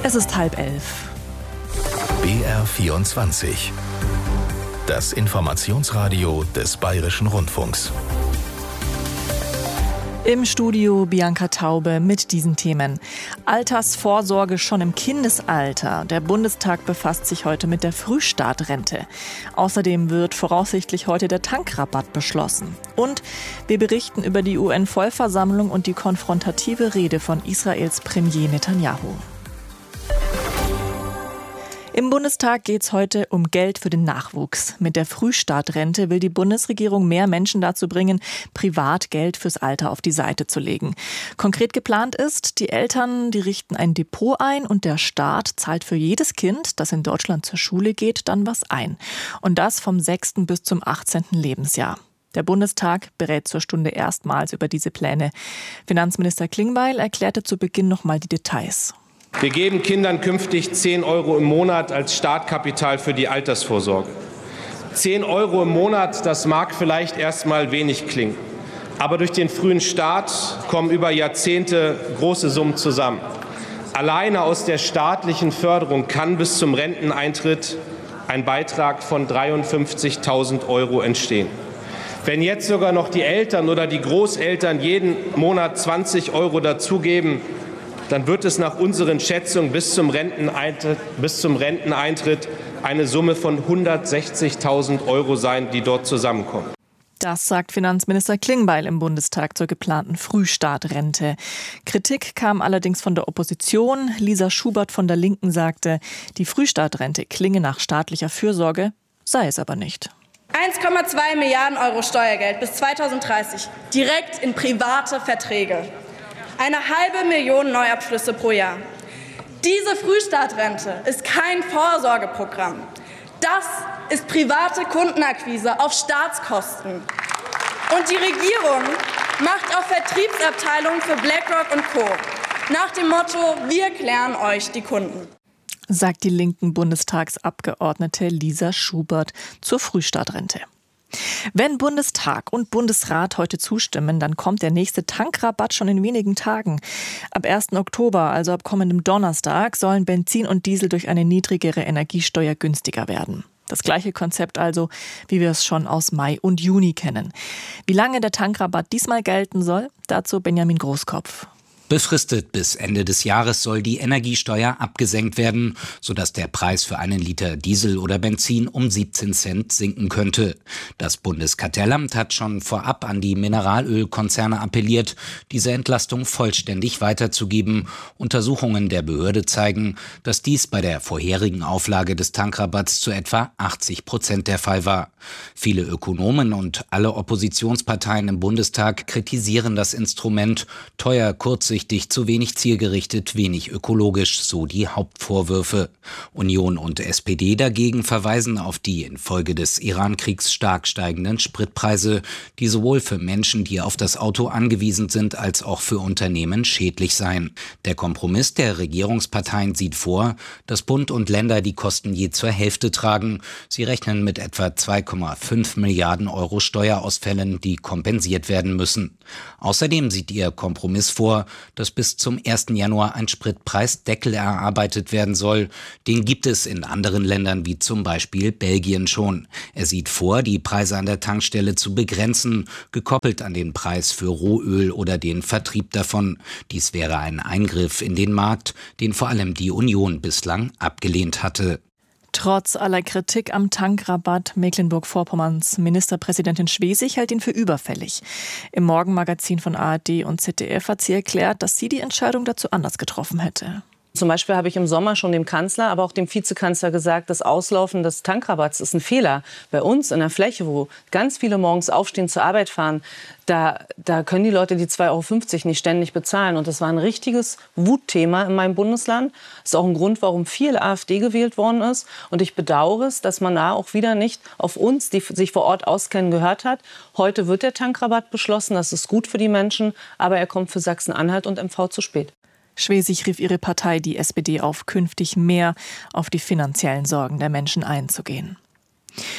Es ist 10:30. BR24. Das Informationsradio des Bayerischen Rundfunks. Im Studio Bianca Taube mit diesen Themen. Altersvorsorge schon im Kindesalter. Der Bundestag befasst sich heute mit der Frühstartrente. Außerdem wird voraussichtlich heute der Tankrabatt beschlossen. Und wir berichten über die UN-Vollversammlung und die konfrontative Rede von Israels Premier Netanyahu. Im Bundestag geht es heute um Geld für den Nachwuchs. Mit der Frühstartrente will die Bundesregierung mehr Menschen dazu bringen, privat Geld fürs Alter auf die Seite zu legen. Konkret geplant ist, die Eltern, die richten ein Depot ein und der Staat zahlt für jedes Kind, das in Deutschland zur Schule geht, dann was ein. Und das vom 6. bis zum 18. Lebensjahr. Der Bundestag berät zur Stunde erstmals über diese Pläne. Finanzminister Klingbeil erklärte zu Beginn nochmal die Details. Wir geben Kindern künftig 10 € im Monat als Startkapital für die Altersvorsorge. 10 € im Monat, das mag vielleicht erst mal wenig klingen. Aber durch den frühen Start kommen über Jahrzehnte große Summen zusammen. Alleine aus der staatlichen Förderung kann bis zum Renteneintritt ein Beitrag von 53.000 € entstehen. Wenn jetzt sogar noch die Eltern oder die Großeltern jeden Monat 20 € dazugeben, dann wird es nach unseren Schätzungen bis zum Renteneintritt eine Summe von 160.000 € sein, die dort zusammenkommen. Das sagt Finanzminister Klingbeil im Bundestag zur geplanten Frühstartrente. Kritik kam allerdings von der Opposition. Lisa Schubert von der Linken sagte, die Frühstartrente klinge nach staatlicher Fürsorge, sei es aber nicht. 1,2 Milliarden € Steuergeld bis 2030 direkt in private Verträge. 500.000 Neuabschlüsse pro Jahr. Diese Frühstartrente ist kein Vorsorgeprogramm. Das ist private Kundenakquise auf Staatskosten. Und die Regierung macht auf Vertriebsabteilungen für BlackRock und Co. Nach dem Motto, wir klären euch die Kunden. Sagt die linken Bundestagsabgeordnete Lisa Schubert zur Frühstartrente. Wenn Bundestag und Bundesrat heute zustimmen, dann kommt der nächste Tankrabatt schon in wenigen Tagen. Ab 1. Oktober, also ab kommendem Donnerstag, sollen Benzin und Diesel durch eine niedrigere Energiesteuer günstiger werden. Das gleiche Konzept also, wie wir es schon aus Mai und Juni kennen. Wie lange der Tankrabatt diesmal gelten soll, dazu Benjamin Großkopf. Befristet bis Ende des Jahres soll die Energiesteuer abgesenkt werden, sodass der Preis für einen Liter Diesel oder Benzin um 17 Cent sinken könnte. Das Bundeskartellamt hat schon vorab an die Mineralölkonzerne appelliert, diese Entlastung vollständig weiterzugeben. Untersuchungen der Behörde zeigen, dass dies bei der vorherigen Auflage des Tankrabatts zu etwa 80% der Fall war. Viele Ökonomen und alle Oppositionsparteien im Bundestag kritisieren das Instrument. Teuer, kurzsichtig, zu wenig zielgerichtet, wenig ökologisch, so die Hauptvorwürfe. Union und SPD dagegen verweisen auf die infolge des Iran-Kriegs stark steigenden Spritpreise, die sowohl für Menschen, die auf das Auto angewiesen sind, als auch für Unternehmen schädlich seien. Der Kompromiss der Regierungsparteien sieht vor, dass Bund und Länder die Kosten je zur Hälfte tragen. Sie rechnen mit etwa 2,5 Milliarden € Steuerausfällen, die kompensiert werden müssen. Außerdem sieht ihr Kompromiss vor, dass bis zum 1. Januar ein Spritpreisdeckel erarbeitet werden soll. Den gibt es in anderen Ländern wie zum Beispiel Belgien schon. Er sieht vor, die Preise an der Tankstelle zu begrenzen, gekoppelt an den Preis für Rohöl oder den Vertrieb davon. Dies wäre ein Eingriff in den Markt, den vor allem die Union bislang abgelehnt hatte. Trotz aller Kritik am Tankrabatt, Mecklenburg-Vorpommerns Ministerpräsidentin Schwesig hält ihn für überfällig. Im Morgenmagazin von ARD und ZDF hat sie erklärt, dass sie die Entscheidung dazu anders getroffen hätte. Zum Beispiel habe ich im Sommer schon dem Kanzler, aber auch dem Vizekanzler gesagt, das Auslaufen des Tankrabatts ist ein Fehler. Bei uns in der Fläche, wo ganz viele morgens aufstehen, zur Arbeit fahren, da können die Leute die 2,50 € nicht ständig bezahlen. Und das war ein richtiges Wutthema in meinem Bundesland. Das ist auch ein Grund, warum viel AfD gewählt worden ist. Und ich bedauere es, dass man da auch wieder nicht auf uns, die sich vor Ort auskennen, gehört hat. Heute wird der Tankrabatt beschlossen. Das ist gut für die Menschen. Aber er kommt für Sachsen-Anhalt und MV zu spät. Schwesig rief ihre Partei, die SPD, auf, künftig mehr auf die finanziellen Sorgen der Menschen einzugehen.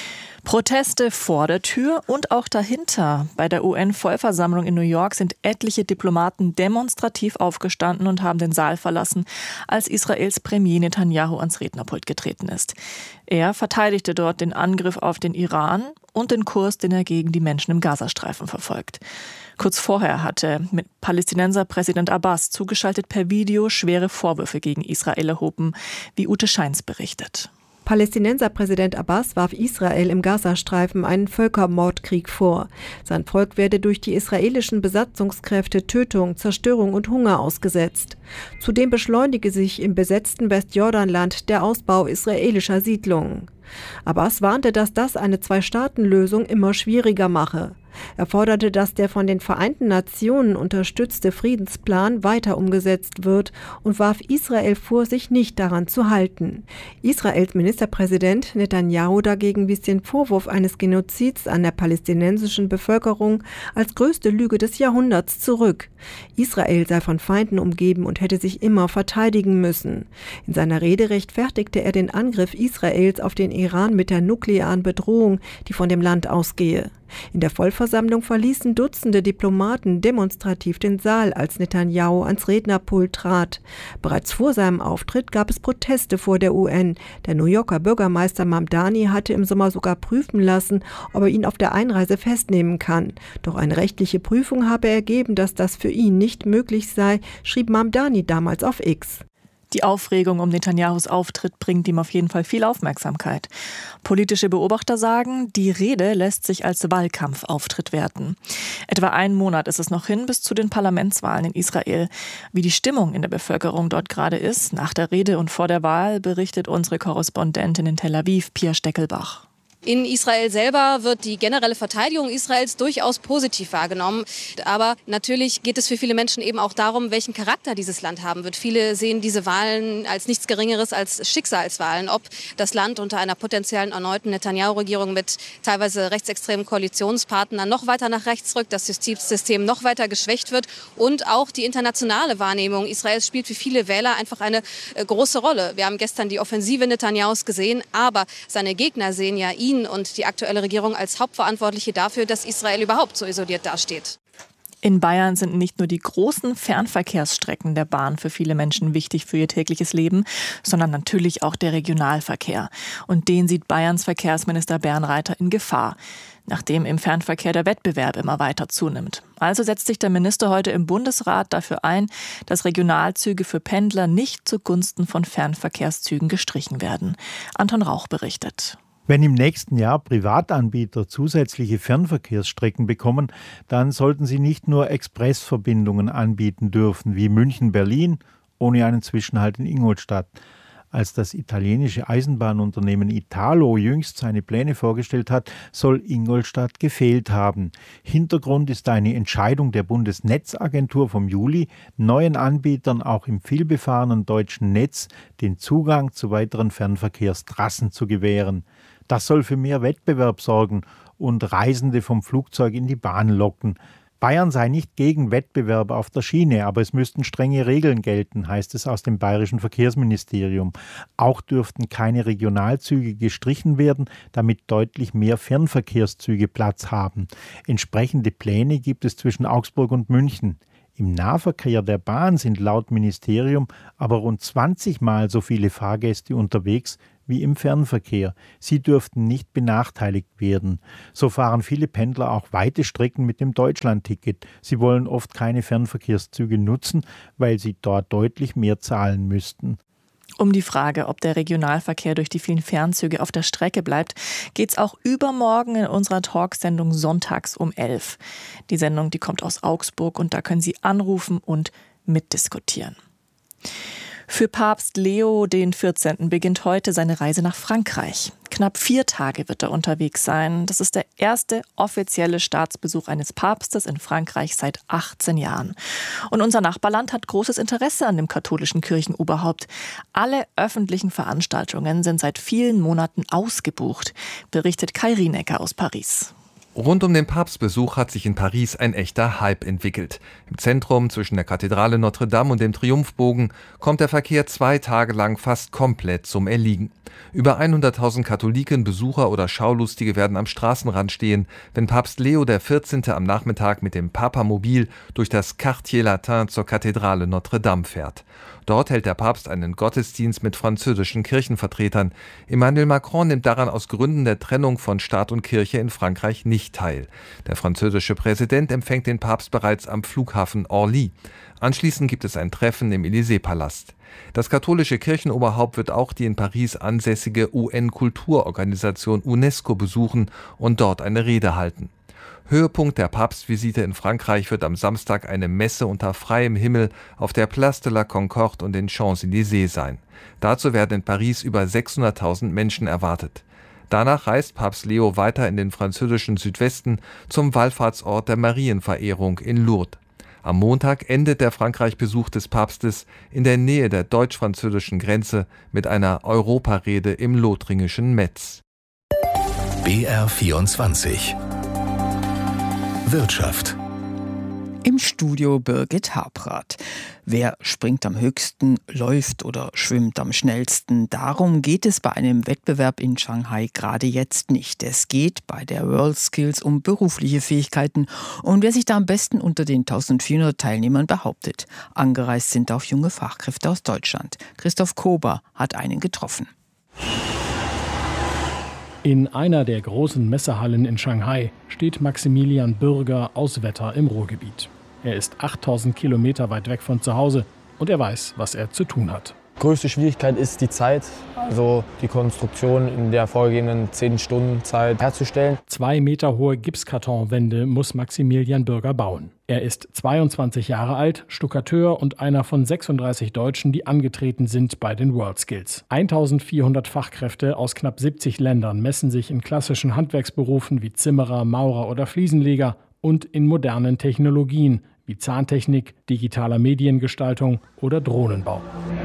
Proteste vor der Tür und auch dahinter. Bei der UN-Vollversammlung in New York sind etliche Diplomaten demonstrativ aufgestanden und haben den Saal verlassen, als Israels Premier Netanyahu ans Rednerpult getreten ist. Er verteidigte dort den Angriff auf den Iran und den Kurs, den er gegen die Menschen im Gazastreifen verfolgt. Kurz vorher hatte mit Palästinenser Präsident Abbas zugeschaltet per Video schwere Vorwürfe gegen Israel erhoben, wie Ute Scheins berichtet. Palästinenser Präsident Abbas warf Israel im Gazastreifen einen Völkermordkrieg vor. Sein Volk werde durch die israelischen Besatzungskräfte Tötung, Zerstörung und Hunger ausgesetzt. Zudem beschleunige sich im besetzten Westjordanland der Ausbau israelischer Siedlungen. Abbas warnte, dass das eine Zwei-Staaten-Lösung immer schwieriger mache. Er forderte, dass der von den Vereinten Nationen unterstützte Friedensplan weiter umgesetzt wird und warf Israel vor, sich nicht daran zu halten. Israels Ministerpräsident Netanyahu dagegen wies den Vorwurf eines Genozids an der palästinensischen Bevölkerung als größte Lüge des Jahrhunderts zurück. Israel sei von Feinden umgeben und hätte sich immer verteidigen müssen. In seiner Rede rechtfertigte er den Angriff Israels auf den Iran mit der nuklearen Bedrohung, die von dem Land ausgehe. In der Vollversammlung verließen Dutzende Diplomaten demonstrativ den Saal, als Netanyahu ans Rednerpult trat. Bereits vor seinem Auftritt gab es Proteste vor der UN. Der New Yorker Bürgermeister Mamdani hatte im Sommer sogar prüfen lassen, ob er ihn auf der Einreise festnehmen kann. Doch eine rechtliche Prüfung habe ergeben, dass das für ihn nicht möglich sei, schrieb Mamdani damals auf X. Die Aufregung um Netanyahus Auftritt bringt ihm auf jeden Fall viel Aufmerksamkeit. Politische Beobachter sagen, die Rede lässt sich als Wahlkampfauftritt werten. Etwa einen Monat ist es noch hin bis zu den Parlamentswahlen in Israel. Wie die Stimmung in der Bevölkerung dort gerade ist, nach der Rede und vor der Wahl, berichtet unsere Korrespondentin in Tel Aviv, Pia Steckelbach. In Israel selber wird die generelle Verteidigung Israels durchaus positiv wahrgenommen. Aber natürlich geht es für viele Menschen eben auch darum, welchen Charakter dieses Land haben wird. Viele sehen diese Wahlen als nichts Geringeres als Schicksalswahlen. Ob das Land unter einer potenziellen erneuten Netanyahu-Regierung mit teilweise rechtsextremen Koalitionspartnern noch weiter nach rechts rückt, das Justizsystem noch weiter geschwächt wird und auch die internationale Wahrnehmung Israels spielt für viele Wähler einfach eine große Rolle. Wir haben gestern die Offensive Netanyahus gesehen, aber seine Gegner sehen ja ihn und die aktuelle Regierung als Hauptverantwortliche dafür, dass Israel überhaupt so isoliert dasteht. In Bayern sind nicht nur die großen Fernverkehrsstrecken der Bahn für viele Menschen wichtig für ihr tägliches Leben, sondern natürlich auch der Regionalverkehr. Und den sieht Bayerns Verkehrsminister Bernreiter in Gefahr, nachdem im Fernverkehr der Wettbewerb immer weiter zunimmt. Also setzt sich der Minister heute im Bundesrat dafür ein, dass Regionalzüge für Pendler nicht zugunsten von Fernverkehrszügen gestrichen werden. Anton Rauch berichtet. Wenn im nächsten Jahr Privatanbieter zusätzliche Fernverkehrsstrecken bekommen, dann sollten sie nicht nur Expressverbindungen anbieten dürfen, wie München-Berlin, ohne einen Zwischenhalt in Ingolstadt. Als das italienische Eisenbahnunternehmen Italo jüngst seine Pläne vorgestellt hat, soll Ingolstadt gefehlt haben. Hintergrund ist eine Entscheidung der Bundesnetzagentur vom Juli, neuen Anbietern auch im vielbefahrenen deutschen Netz den Zugang zu weiteren Fernverkehrstrassen zu gewähren. Das soll für mehr Wettbewerb sorgen und Reisende vom Flugzeug in die Bahn locken. Bayern sei nicht gegen Wettbewerb auf der Schiene, aber es müssten strenge Regeln gelten, heißt es aus dem bayerischen Verkehrsministerium. Auch dürften keine Regionalzüge gestrichen werden, damit deutlich mehr Fernverkehrszüge Platz haben. Entsprechende Pläne gibt es zwischen Augsburg und München. Im Nahverkehr der Bahn sind laut Ministerium aber rund 20 Mal so viele Fahrgäste unterwegs wie im Fernverkehr. Sie dürften nicht benachteiligt werden. So fahren viele Pendler auch weite Strecken mit dem Deutschlandticket. Sie wollen oft keine Fernverkehrszüge nutzen, weil sie dort deutlich mehr zahlen müssten. Um die Frage, ob der Regionalverkehr durch die vielen Fernzüge auf der Strecke bleibt, geht es auch übermorgen in unserer Talksendung sonntags um 11. Die Sendung, die kommt aus Augsburg und da können Sie anrufen und mitdiskutieren. Für Papst Leo XIV. Beginnt heute seine Reise nach Frankreich. Knapp 4 Tage wird er unterwegs sein. Das ist der erste offizielle Staatsbesuch eines Papstes in Frankreich seit 18 Jahren. Und unser Nachbarland hat großes Interesse an dem katholischen Kirchenoberhaupt. Alle öffentlichen Veranstaltungen sind seit vielen Monaten ausgebucht, berichtet Kai Rienecker aus Paris. Rund um den Papstbesuch hat sich in Paris ein echter Hype entwickelt. Im Zentrum zwischen der Kathedrale Notre Dame und dem Triumphbogen kommt der Verkehr 2 Tage lang fast komplett zum Erliegen. Über 100.000 Katholiken, Besucher oder Schaulustige werden am Straßenrand stehen, wenn Papst Leo XIV. Am Nachmittag mit dem Papamobil durch das Quartier Latin zur Kathedrale Notre Dame fährt. Dort hält der Papst einen Gottesdienst mit französischen Kirchenvertretern. Emmanuel Macron nimmt daran aus Gründen der Trennung von Staat und Kirche in Frankreich nicht teil. Der französische Präsident empfängt den Papst bereits am Flughafen Orly. Anschließend gibt es ein Treffen im Élysée-Palast. Das katholische Kirchenoberhaupt wird auch die in Paris ansässige UN-Kulturorganisation UNESCO besuchen und dort eine Rede halten. Höhepunkt der Papstvisite in Frankreich wird am Samstag eine Messe unter freiem Himmel auf der Place de la Concorde und den Champs-Élysées sein. Dazu werden in Paris über 600.000 Menschen erwartet. Danach reist Papst Leo weiter in den französischen Südwesten zum Wallfahrtsort der Marienverehrung in Lourdes. Am Montag endet der Frankreich-Besuch des Papstes in der Nähe der deutsch-französischen Grenze mit einer Europarede im lothringischen Metz. BR24 Wirtschaft. Im Studio Birgit Habrath. Wer springt am höchsten, läuft oder schwimmt am schnellsten? Darum geht es bei einem Wettbewerb in Shanghai gerade jetzt nicht. Es geht bei der WorldSkills um berufliche Fähigkeiten und wer sich da am besten unter den 1400 Teilnehmern behauptet. Angereist sind auch junge Fachkräfte aus Deutschland. Christoph Kober hat einen getroffen. In einer der großen Messehallen in Shanghai steht Maximilian Bürger aus Wetter im Ruhrgebiet. Er ist 8000 Kilometer weit weg von zu Hause und er weiß, was er zu tun hat. Größte Schwierigkeit ist die Zeit, also die Konstruktion in der vorgegebenen 10 Stunden Zeit herzustellen. 2 Meter hohe Gipskartonwände muss Maximilian Bürger bauen. Er ist 22 Jahre alt, Stuckateur und einer von 36 Deutschen, die angetreten sind bei den WorldSkills. 1400 Fachkräfte aus knapp 70 Ländern messen sich in klassischen Handwerksberufen wie Zimmerer, Maurer oder Fliesenleger und in modernen Technologien wie Zahntechnik, digitaler Mediengestaltung oder Drohnenbau.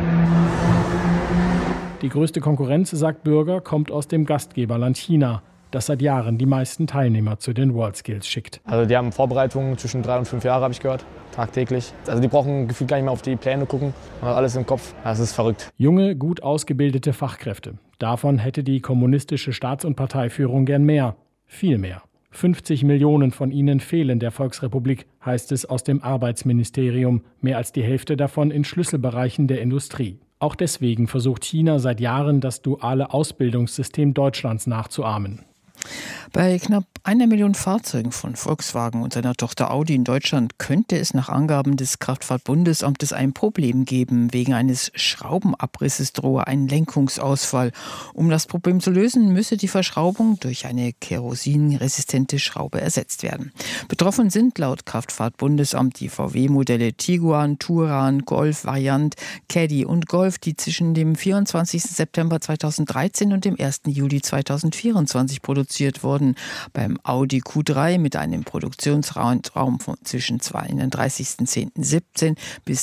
Die größte Konkurrenz, sagt Bürger, kommt aus dem Gastgeberland China, das seit Jahren die meisten Teilnehmer zu den WorldSkills schickt. Also die haben Vorbereitungen zwischen 3 und 5 Jahre, habe ich gehört, tagtäglich. Also die brauchen gefühlt gar nicht mehr auf die Pläne gucken, man hat alles im Kopf. Das ist verrückt. Junge, gut ausgebildete Fachkräfte. Davon hätte die kommunistische Staats- und Parteiführung gern mehr. Viel mehr. 50 Millionen von ihnen fehlen der Volksrepublik, heißt es aus dem Arbeitsministerium. Mehr als die Hälfte davon in Schlüsselbereichen der Industrie. Auch deswegen versucht China seit Jahren, das duale Ausbildungssystem Deutschlands nachzuahmen. Bei knapp 1 Million Fahrzeugen von Volkswagen und seiner Tochter Audi in Deutschland könnte es nach Angaben des Kraftfahrtbundesamtes ein Problem geben. Wegen eines Schraubenabrisses drohe ein Lenkungsausfall. Um das Problem zu lösen, müsse die Verschraubung durch eine kerosinresistente Schraube ersetzt werden. Betroffen sind laut Kraftfahrtbundesamt die VW-Modelle Tiguan, Touran, Golf, Variant, Caddy und Golf, die zwischen dem 24. September 2013 und dem 1. Juli 2024 produziert wurden. Beim Audi Q3 mit einem Produktionsraum von zwischen 31.10.17 bis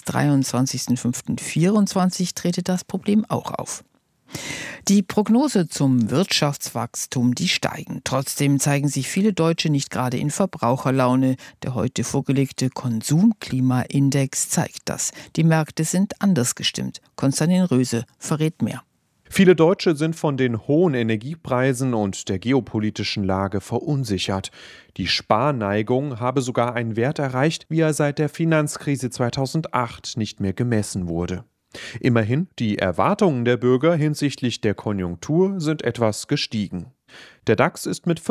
23.05.24 trete das Problem auch auf. Die Prognose zum Wirtschaftswachstum, die steigen. Trotzdem zeigen sich viele Deutsche nicht gerade in Verbraucherlaune. Der heute vorgelegte Konsumklimaindex zeigt das. Die Märkte sind anders gestimmt. Konstantin Röse verrät mehr. Viele Deutsche sind von den hohen Energiepreisen und der geopolitischen Lage verunsichert. Die Sparneigung habe sogar einen Wert erreicht, wie er seit der Finanzkrise 2008 nicht mehr gemessen wurde. Immerhin, die Erwartungen der Bürger hinsichtlich der Konjunktur sind etwas gestiegen. Der DAX ist mit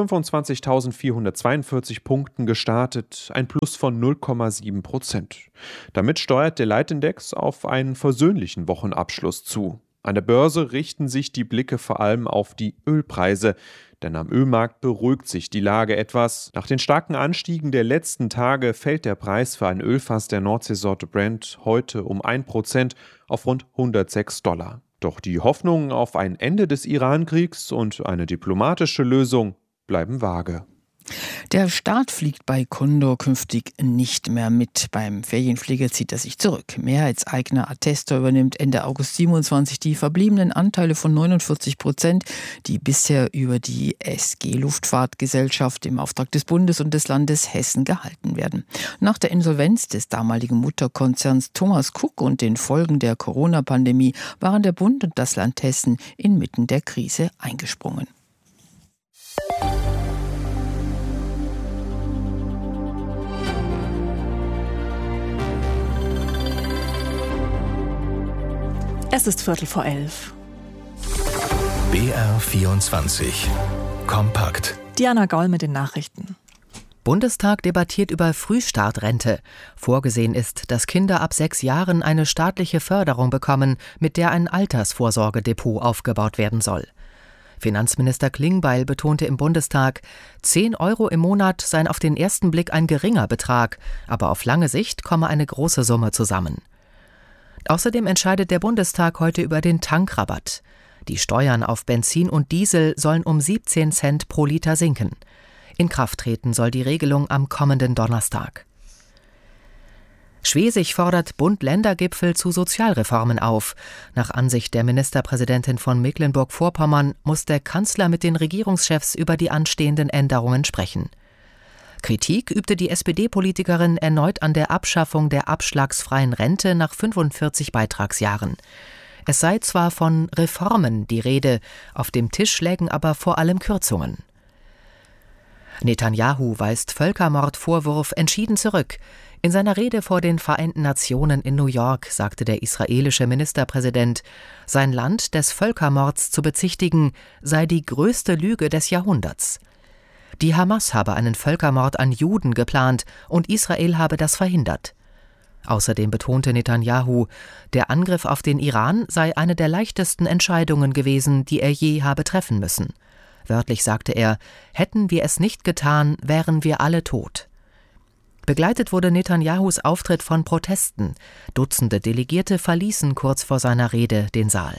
25.442 Punkten gestartet, ein Plus von 0,7%. Damit steuert der Leitindex auf einen versöhnlichen Wochenabschluss zu. An der Börse richten sich die Blicke vor allem auf die Ölpreise, denn am Ölmarkt beruhigt sich die Lage etwas. Nach den starken Anstiegen der letzten Tage fällt der Preis für ein Ölfass der Nordseesorte Brent heute um 1% auf rund $106. Doch die Hoffnungen auf ein Ende des Iran-Kriegs und eine diplomatische Lösung bleiben vage. Der Staat fliegt bei Condor künftig nicht mehr mit. Beim Ferienflieger zieht er sich zurück. Mehrheitseigner Attestor übernimmt Ende August 27 die verbliebenen Anteile von 49%, die bisher über die SG Luftfahrtgesellschaft im Auftrag des Bundes und des Landes Hessen gehalten werden. Nach der Insolvenz des damaligen Mutterkonzerns Thomas Cook und den Folgen der Corona-Pandemie waren der Bund und das Land Hessen inmitten der Krise eingesprungen. Es ist 11:15. BR 24. Kompakt. Diana Gaul mit den Nachrichten. Bundestag debattiert über Frühstartrente. Vorgesehen ist, dass Kinder ab 6 Jahren eine staatliche Förderung bekommen, mit der ein Altersvorsorgedepot aufgebaut werden soll. Finanzminister Klingbeil betonte im Bundestag, 10 Euro im Monat seien auf den ersten Blick ein geringer Betrag, aber auf lange Sicht komme eine große Summe zusammen. Außerdem entscheidet der Bundestag heute über den Tankrabatt. Die Steuern auf Benzin und Diesel sollen um 17 Cent pro Liter sinken. In Kraft treten soll die Regelung am kommenden Donnerstag. Schwesig fordert Bund-Länder-Gipfel zu Sozialreformen auf. Nach Ansicht der Ministerpräsidentin von Mecklenburg-Vorpommern muss der Kanzler mit den Regierungschefs über die anstehenden Änderungen sprechen. Kritik übte die SPD-Politikerin erneut an der Abschaffung der abschlagsfreien Rente nach 45 Beitragsjahren. Es sei zwar von Reformen die Rede, auf dem Tisch lägen aber vor allem Kürzungen. Netanyahu weist Völkermordvorwurf entschieden zurück. In seiner Rede vor den Vereinten Nationen in New York sagte der israelische Ministerpräsident, sein Land des Völkermords zu bezichtigen, sei die größte Lüge des Jahrhunderts. Die Hamas habe einen Völkermord an Juden geplant und Israel habe das verhindert. Außerdem betonte Netanyahu, der Angriff auf den Iran sei eine der leichtesten Entscheidungen gewesen, die er je habe treffen müssen. Wörtlich sagte er, hätten wir es nicht getan, wären wir alle tot. Begleitet wurde Netanyahus Auftritt von Protesten. Dutzende Delegierte verließen kurz vor seiner Rede den Saal.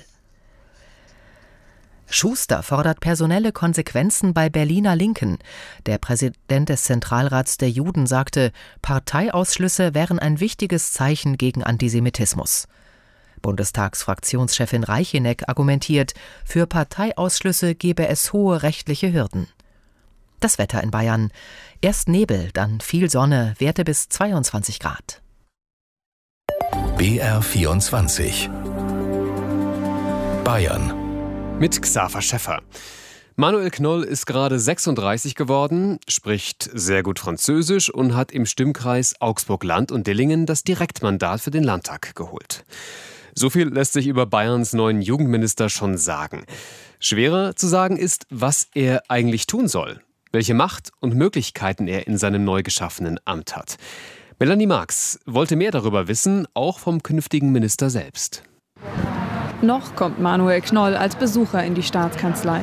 Schuster fordert personelle Konsequenzen bei Berliner Linken. Der Präsident des Zentralrats der Juden sagte, Parteiausschlüsse wären ein wichtiges Zeichen gegen Antisemitismus. Bundestagsfraktionschefin Reicheneck argumentiert, für Parteiausschlüsse gebe es hohe rechtliche Hürden. Das Wetter in Bayern. Erst Nebel, dann viel Sonne, Werte bis 22 Grad. BR 24. Bayern. Mit Xaver Schäffer. Manuel Knoll ist gerade 36 geworden, spricht sehr gut Französisch und hat im Stimmkreis Augsburg-Land und Dillingen das Direktmandat für den Landtag geholt. So viel lässt sich über Bayerns neuen Jugendminister schon sagen. Schwerer zu sagen ist, was er eigentlich tun soll, welche Macht und Möglichkeiten er in seinem neu geschaffenen Amt hat. Melanie Marx wollte mehr darüber wissen, auch vom künftigen Minister selbst. Noch kommt Manuel Knoll als Besucher in die Staatskanzlei.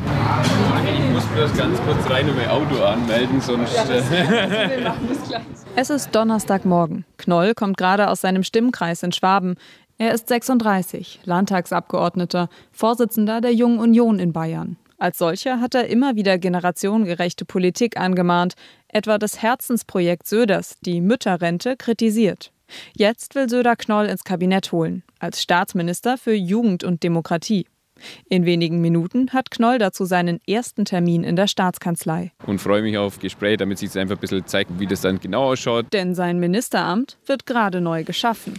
Ich muss bloß ganz kurz rein und mein Auto anmelden, sonst... Wir machen das gleich. Es ist Donnerstagmorgen. Knoll kommt gerade aus seinem Stimmkreis in Schwaben. Er ist 36, Landtagsabgeordneter, Vorsitzender der Jungen Union in Bayern. Als solcher hat er immer wieder generationengerechte Politik angemahnt, etwa das Herzensprojekt Söders, die Mütterrente, kritisiert. Jetzt will Söder Knoll ins Kabinett holen, als Staatsminister für Jugend und Demokratie. In wenigen Minuten hat Knoll dazu seinen ersten Termin in der Staatskanzlei. Und freue mich auf Gespräch, damit sich einfach ein bisschen zeigt, wie das dann genau ausschaut. Denn sein Ministeramt wird gerade neu geschaffen.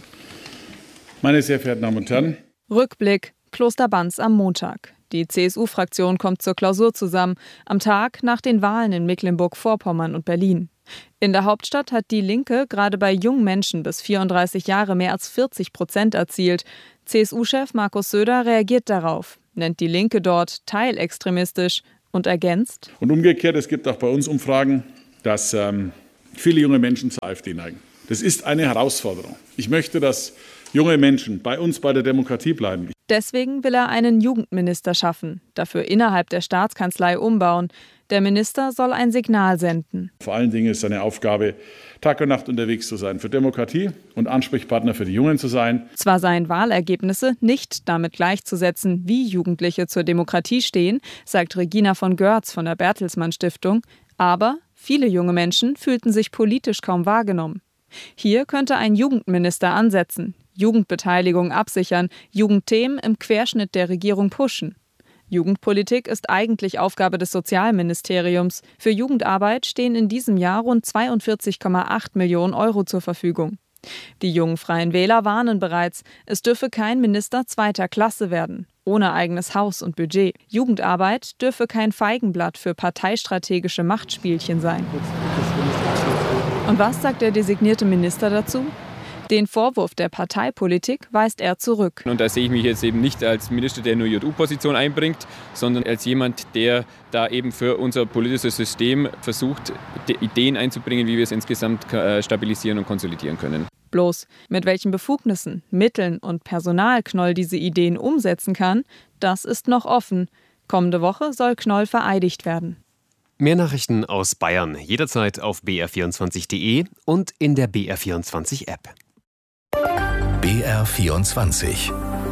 Meine sehr verehrten Damen und Herren. Rückblick: Kloster Banz am Montag. Die CSU-Fraktion kommt zur Klausur zusammen, am Tag nach den Wahlen in Mecklenburg-Vorpommern und Berlin. In der Hauptstadt hat die Linke gerade bei jungen Menschen bis 34 Jahre mehr als 40% erzielt. CSU-Chef Markus Söder reagiert darauf, nennt die Linke dort teilextremistisch und ergänzt. Und umgekehrt, es gibt auch bei uns Umfragen, dass viele junge Menschen zur AfD neigen. Das ist eine Herausforderung. Ich möchte, dass junge Menschen bei uns bei der Demokratie bleiben. Deswegen will er einen Jugendminister schaffen, dafür innerhalb der Staatskanzlei umbauen. Der Minister soll ein Signal senden. Vor allen Dingen ist seine Aufgabe, Tag und Nacht unterwegs zu sein für Demokratie und Ansprechpartner für die Jungen zu sein. Zwar seien Wahlergebnisse nicht damit gleichzusetzen, wie Jugendliche zur Demokratie stehen, sagt Regina von Görz von der Bertelsmann Stiftung, aber Viele junge Menschen fühlten sich politisch kaum wahrgenommen. Hier könnte ein Jugendminister ansetzen, Jugendbeteiligung absichern, Jugendthemen im Querschnitt der Regierung pushen. Jugendpolitik ist eigentlich Aufgabe des Sozialministeriums. Für Jugendarbeit stehen in diesem Jahr rund 42,8 Millionen Euro zur Verfügung. Die jungen Freien Wähler warnen bereits, es dürfe kein Minister zweiter Klasse werden, ohne eigenes Haus und Budget. Jugendarbeit dürfe kein Feigenblatt für parteistrategische Machtspielchen sein. Und was sagt der designierte Minister dazu? Den Vorwurf der Parteipolitik weist er zurück. Und da sehe ich mich jetzt eben nicht als Minister, der nur JU-Position einbringt, sondern als jemand, der da eben für unser politisches System versucht, Ideen einzubringen, wie wir es insgesamt stabilisieren und konsolidieren können. Bloß, mit welchen Befugnissen, Mitteln und Personal Knoll diese Ideen umsetzen kann, das ist noch offen. Kommende Woche soll Knoll vereidigt werden. Mehr Nachrichten aus Bayern jederzeit auf br24.de und in der BR24-App. BR24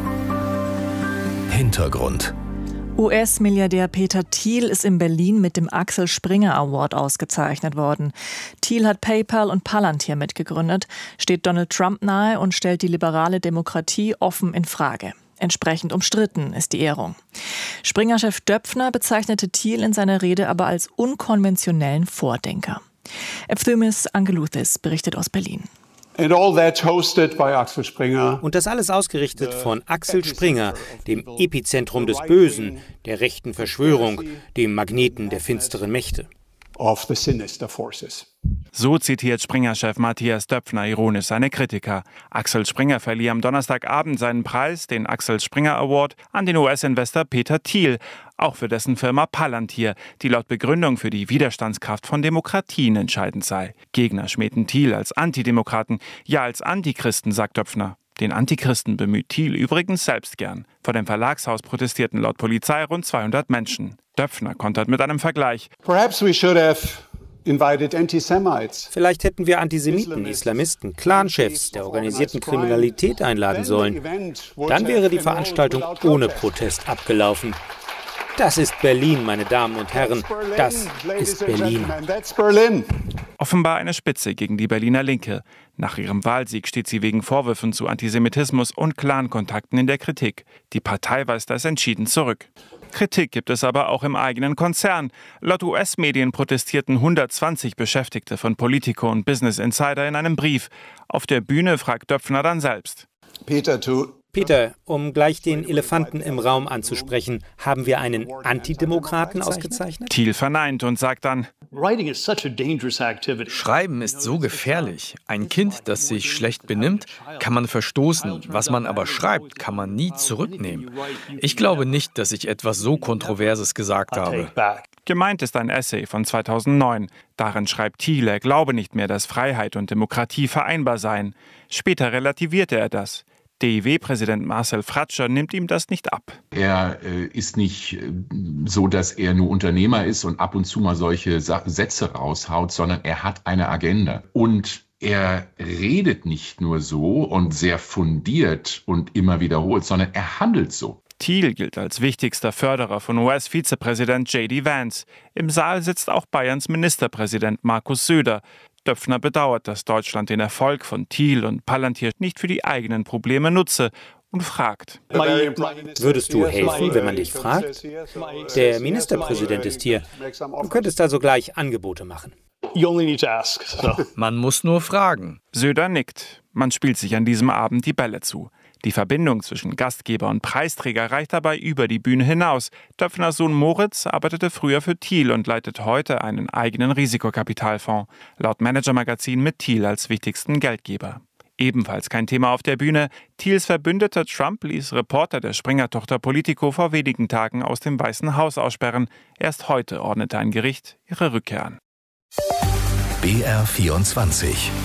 Hintergrund. US-Milliardär Peter Thiel ist in Berlin mit dem Axel Springer Award ausgezeichnet worden. Thiel hat PayPal und Palantir mitgegründet, steht Donald Trump nahe und stellt die liberale Demokratie offen in Frage. Entsprechend umstritten ist die Ehrung. Springer-Chef Döpfner bezeichnete Thiel in seiner Rede aber als unkonventionellen Vordenker. Efthymis Angelouthis berichtet aus Berlin. And all that hosted by Axel Springer. Und das alles ausgerichtet von Axel Springer, dem Epizentrum des Bösen, der rechten Verschwörung, dem Magneten der finsteren Mächte. Of the sinister forces. So zitiert Springer-Chef Matthias Döpfner ironisch seine Kritiker. Axel Springer verlieh am Donnerstagabend seinen Preis, den Axel Springer Award, an den US-Investor Peter Thiel, auch für dessen Firma Palantir, die laut Begründung für die Widerstandskraft von Demokratien entscheidend sei. Gegner schmähten Thiel als Antidemokraten, ja als Antichristen, sagt Döpfner. Den Antichristen bemüht Thiel übrigens selbst gern. Vor dem Verlagshaus protestierten laut Polizei rund 200 Menschen. Döpfner kontert mit einem Vergleich. Perhaps we should have invited anti-Semites. Vielleicht hätten wir Antisemiten, Islamisten, Clanchefs der organisierten Kriminalität einladen sollen. Dann wäre die Veranstaltung ohne Protest abgelaufen. Das ist Berlin, meine Damen und Herren. Das ist Berlin. Offenbar eine Spitze gegen die Berliner Linke. Nach ihrem Wahlsieg steht sie wegen Vorwürfen zu Antisemitismus und Clankontakten in der Kritik. Die Partei weist das entschieden zurück. Kritik gibt es aber auch im eigenen Konzern. Laut US-Medien protestierten 120 Beschäftigte von Politico und Business Insider in einem Brief. Auf der Bühne fragt Döpfner dann selbst. Peter, um gleich den Elefanten im Raum anzusprechen, haben wir einen Antidemokraten ausgezeichnet? Thiel verneint und sagt dann: Schreiben ist so gefährlich. Ein Kind, das sich schlecht benimmt, kann man verstoßen. Was man aber schreibt, kann man nie zurücknehmen. Ich glaube nicht, dass ich etwas so Kontroverses gesagt habe. Gemeint ist ein Essay von 2009. Darin schreibt Thiel, er glaube nicht mehr, dass Freiheit und Demokratie vereinbar seien. Später relativierte er das. DIW-Präsident Marcel Fratscher nimmt ihm das nicht ab. Er ist nicht so, dass er nur Unternehmer ist und ab und zu mal solche Sätze raushaut, sondern er hat eine Agenda. Und er redet nicht nur so und sehr fundiert und immer wiederholt, sondern er handelt so. Thiel gilt als wichtigster Förderer von US-Vizepräsident J.D. Vance. Im Saal sitzt auch Bayerns Ministerpräsident Markus Söder. Döpfner bedauert, dass Deutschland den Erfolg von Thiel und Palantir nicht für die eigenen Probleme nutze und fragt. Würdest du helfen, wenn man dich fragt? Der Ministerpräsident ist hier. Du könntest also gleich Angebote machen. Man muss nur fragen. Söder nickt. Man spielt sich an diesem Abend die Bälle zu. Die Verbindung zwischen Gastgeber und Preisträger reicht dabei über die Bühne hinaus. Döpfners Sohn Moritz arbeitete früher für Thiel und leitet heute einen eigenen Risikokapitalfonds. Laut Manager-Magazin mit Thiel als wichtigsten Geldgeber. Ebenfalls kein Thema auf der Bühne. Thiels Verbündeter Trump ließ Reporter der Springer-Tochter Politico vor wenigen Tagen aus dem Weißen Haus aussperren. Erst heute ordnete ein Gericht ihre Rückkehr an. BR24